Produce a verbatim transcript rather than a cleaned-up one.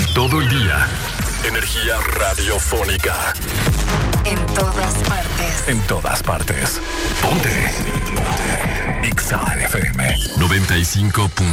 Todo el día. Energía radiofónica. En todas partes. En todas partes. Ponte. Ponte. Exa F M noventa y cinco.